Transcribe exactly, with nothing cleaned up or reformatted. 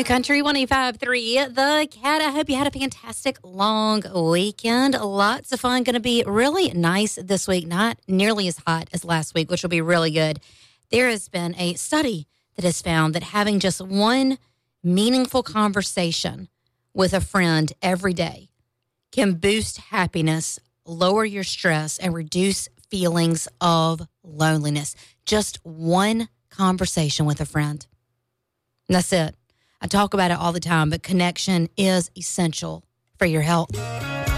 New Country one oh five point three, The Cat. I hope you had a fantastic long weekend. Lots of fun. Going to be really nice this week. Not nearly as hot as last week, which will be really good. There has been a study that has found that having just one meaningful conversation with a friend every day can boost happiness, lower your stress, and reduce feelings of loneliness. Just one conversation with a friend. And that's it. I talk about it all the time, but connection is essential for your health.